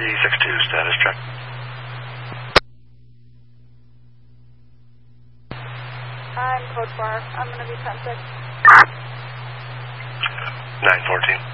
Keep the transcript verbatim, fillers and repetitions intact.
three six two, status check. I'm code four. I'm going to be ten six. nine fourteen.